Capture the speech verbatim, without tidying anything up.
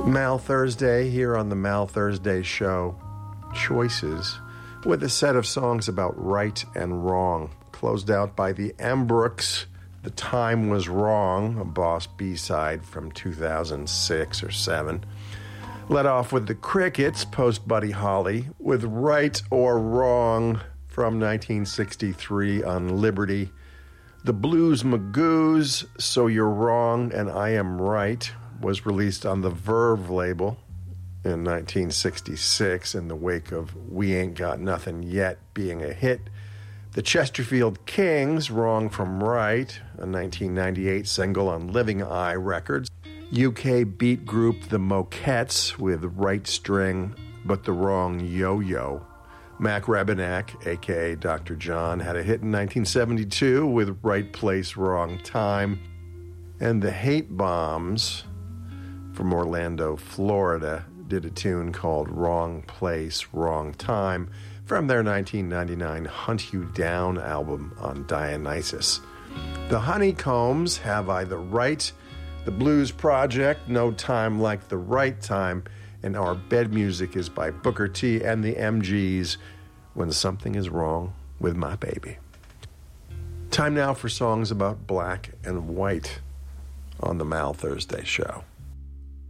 Mal Thursday here on the Mal Thursday Show. Choices with a set of songs about right and wrong. Closed out by the Ambrooks, The Time Was Wrong, a Boss B-side from two thousand six or seven. Let off with the Crickets, post Buddy Holly, with Right or Wrong from nineteen sixty-three on Liberty. The Blues Magoos, So You're Wrong and I Am Right, was released on the Verve label in nineteen sixty-six in the wake of We Ain't Got Nothing Yet being a hit. The Chesterfield Kings, Wrong from Right, a nineteen ninety-eight single on Living Eye Records. U K beat group The Moquettes with Right String, But the Wrong Yo-Yo. Mac Rebenak, a k a. Doctor John, had a hit in nineteen seventy-two with Right Place, Wrong Time. And the Hate Bombs from Orlando, Florida, did a tune called Wrong Place, Wrong Time from their nineteen ninety-nine Hunt You Down album on Dionysus. The Honeycombs, Have I the Right? The Blues Project, No Time Like the Right Time, and Our Bed Music is by Booker T and the M Gs, When Something Is Wrong with My Baby. Time now for songs about black and white on the Mal Thursday Show.